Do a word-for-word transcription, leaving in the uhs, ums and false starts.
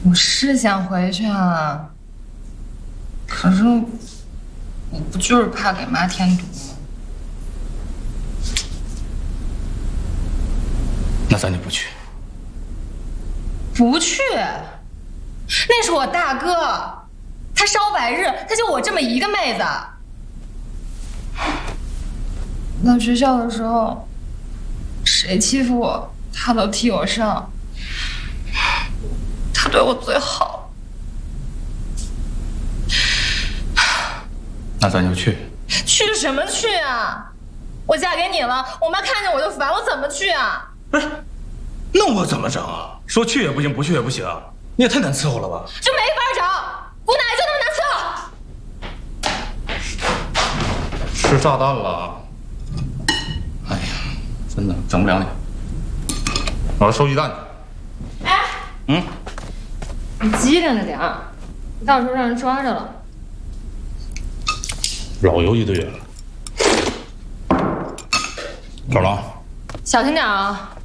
我是想回去啊，可是我不就是怕给妈添堵吗？ 那咱就不去。 不去？那是我大哥，他烧百日，他就我这么一个妹子。在学校的时候，谁欺负我，他都替我上。他对我最好。 那咱就去。 去什么去啊？我嫁给你了，我妈看见我就烦，我怎么去啊？ 不是，那我怎么整啊？说去也不行，不去也不行，你也太难伺候了吧？ 这没法整，姑奶奶就那么难伺候。 吃炸弹了！哎呀，真的整不了你。我要收鸡蛋去。 哎， 嗯， 你机灵着点儿，你到时候让人抓着了。 老邮一个月了。走了啊。 小心点啊！